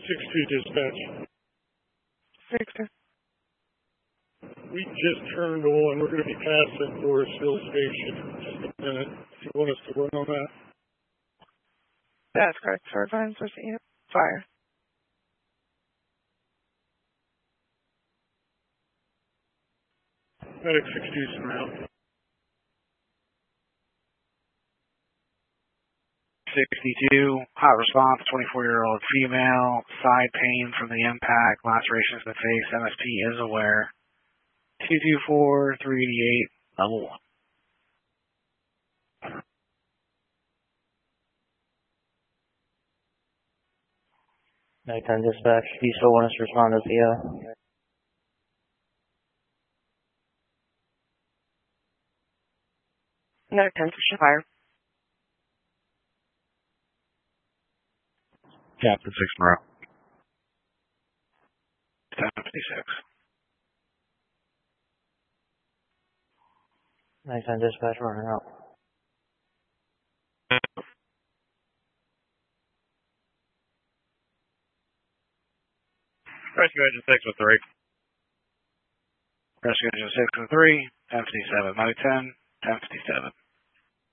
6-2 dispatch. 6-2. We just turned on. We're going to be passing Dorisville Station in just a minute. If you want us to run on that. That's correct, sir. Fine, proceed. Fire. Medic 6-2 surround. 62, hot response, 24-year-old female, side pain from the impact, lacerations in the face, MSP is aware. 224, 388, level 1. Nighttime dispatch, do you still want us to respond to CO? No, 10 to fire. Captain 6 Monroe. 1056. Nighttime dispatch running out. Rescue Engine 603. Rescue Engine 603, 1057. Mode 10, 1057.